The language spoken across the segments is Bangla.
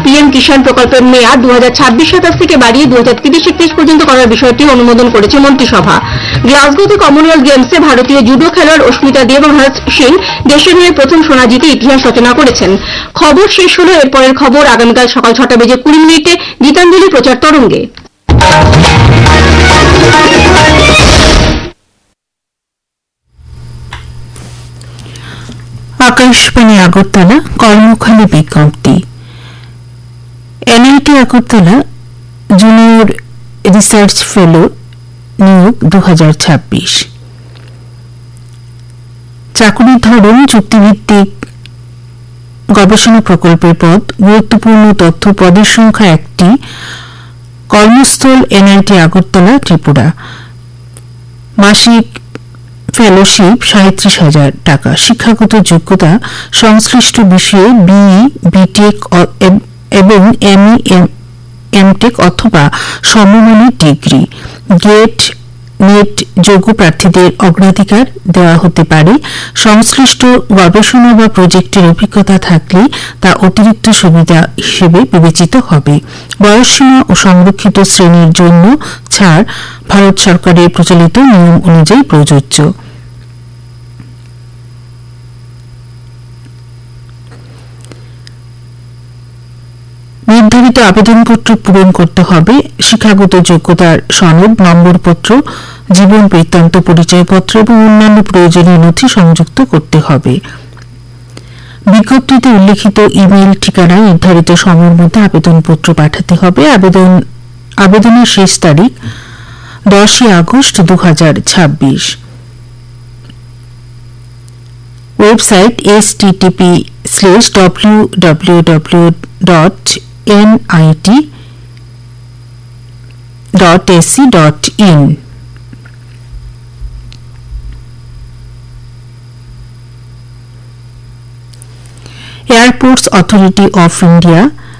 পিএম কিষাণ প্রকল্পের মেয়াদ 2026-27 থেকে বাড়িয়ে 2030-31 পর্যন্ত করার বিষয়টি অনুমোদন করেছে মন্ত্রিসভা। গ্লাসগোতে কমনওয়েলথ গেমসে ভারতীয় জুডো খেলোয়াড় অস্মিতা দে এবং হর্ষ সিং দেশের হয়ে প্রথম সোনা জিতে ইতিহাস রচনা করেছেন। খবর শেষ হল। এরপরের খবর আগামীকাল সকাল 6:20 গীতাঞ্জলি প্রচার তরঙ্গে। আকাশবাণী আগরতলা কর্মখালী বিজ্ঞপ্তি। NIT Agartala junior research fellow নিয়োগ 2026। চাকুরির ধরন চুক্তিভিত্তিক গবেষণা প্রকল্পের পদ, গুরুত্বপূর্ণ তথ্য, পদের সংখ্যা 1টি, কর্মস্থল এনআইটি আগরতলা ত্রিপুরা, মাসিক ফেলোশিপ 37,000 টাকা, শিক্ষাগত যোগ্যতা সংশ্লিষ্ট বিষয়ে বিই, বিটেক এবং এমই, এমটেক অথবা সমমানের ডিগ্রি। গেট নেট যোগ্য প্রার্থীদের অগ্রাধিকার দেওয়া হতে পারে। সংশ্লিষ্ট গবেষণা বা প্রজেক্টের অভিজ্ঞতা থাকলে তা অতিরিক্ত সুবিধা হিসেবে বিবেচিত হবে। বয়সসীমা ও সংরক্ষিত শ্রেণীর জন্য ছাড় ভারত সরকারের প্রচলিত নিয়ম অনুযায়ী প্রযোজ্য। নির্ধারিত আবেদনপত্র পূরণ করতে হবে। শিক্ষাগত যোগ্যতার সনদ, নম্বরপত্র, জীবন বৃত্তান্ত, পরিচয়পত্র এবং অন্যান্য প্রয়োজনীয় নথি সংযুক্ত করতে হবে। বিজ্ঞপ্তিতে উল্লেখিত ইমেইল ঠিকানায় নির্ধারিত সময়ের মধ্যে আবেদনপত্র পাঠাতে হবে। আবেদনের শেষ তারিখ 10 August 2026। Website http://www.nit.ac.in। Airports authority of India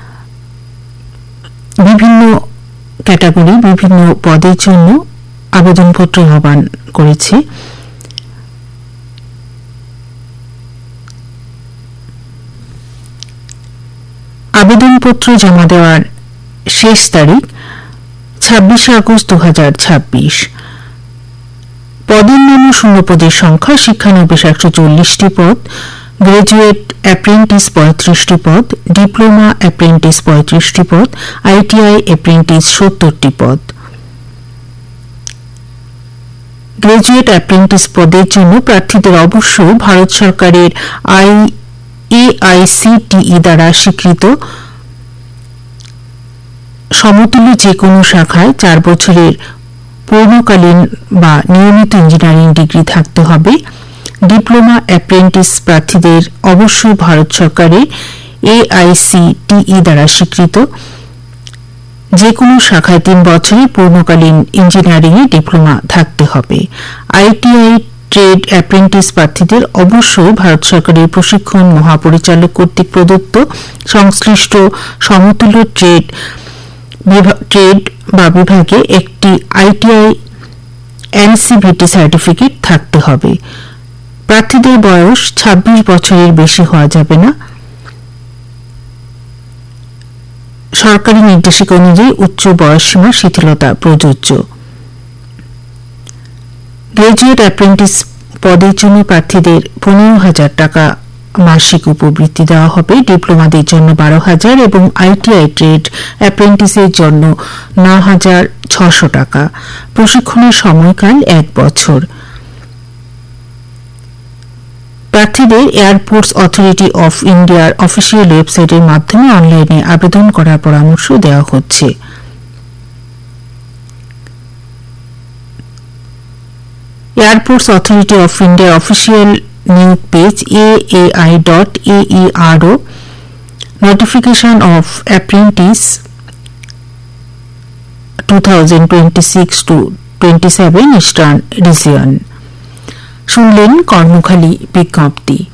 বিভিন্ন ক্যাটাগরি, বিভিন্ন পদের জন্য আবেদনপত্র আহ্বান করেছে। আবেদনপত্র জমা দেওয়ার শেষ তারিখ 26 আগস্ট 2026। পদের নাম ও শূন্য পদের সংখ্যা: শিক্ষানবিশ 140টি পদ, গ্রাজুয়েট অ্যাপ্রেন্টিস 35টি পদ, ডিপ্লোমা অ্যাপ্রেন্টিস 35টি পদ, আইটিআই অ্যাপ্রেন্টিস 70টি পদ। গ্রাজুয়েট অ্যাপ্রেন্টিস পদের জন্য প্রার্থীদের অবশ্যই ভারত সরকারের AICTE দ্বারা স্বীকৃত সমতুল্য যে কোনো শাখায় 4 বছরের পূর্ণকালীন বা নিয়মিত ইঞ্জিনিয়ারিং ডিগ্রি থাকতে হবে। ডিপ্লোমা অ্যাপ্রেন্টিস প্রার্থীদের অবশ্যই ভারত সরকারের AICTE দ্বারা স্বীকৃত যে কোনো শাখায় 3 বছরের পূর্ণকালীন ইঞ্জিনিয়ারিং এ ডিপ্লোমা থাকতে হবে। আইটিআই ট্রেড অ্যাপ্রেন্টিস প্রার্থীদের অবশ্যই ভারত সরকারের প্রশিক্ষণ মহাপরিচালক কর্তৃক প্রদত্ত সংশ্লিষ্ট সমতুল্য ট্রেড বা বিভাগে একটি আইটিআই এনসিভিটি সার্টিফিকেট থাকতে হবে। প্রার্থীদের বয়স 26 বছরের বেশি হওয়া যাবে না। সরকারি নির্দেশিকা অনুযায়ী উচ্চ বয়সসীমা শিথিলতা প্রযোজ্য। গ্রাজুয়েট অ্যাপ্রেন্টিস পদের জন্য প্রার্থীদের 15,000 টাকা মাসিক উপবৃত্তি দেওয়া হবে। ডিপ্লোমাদের জন্য 12,000 এবং আইটিআই ট্রেড অ্যাপ্রেন্টিসের জন্য 9,600 টাকা। প্রশিক্ষণের সময়কাল 1 বছর। প্রার্থীদের এয়ারপোর্টস অথরিটি অফ ইন্ডিয়ার অফিসিয়াল ওয়েবসাইটের মাধ্যমে অনলাইনে আবেদন করার পরামর্শ দেওয়া হচ্ছে। এয়ারপোর্টস অথরিটি অফ ইন্ডিয়ার অফিসিয়াল নিয়োগ page aai.aero notification off apprentice 2026-27 eastern region. শুনলেন কর্মখালী বিজ্ঞপ্তি।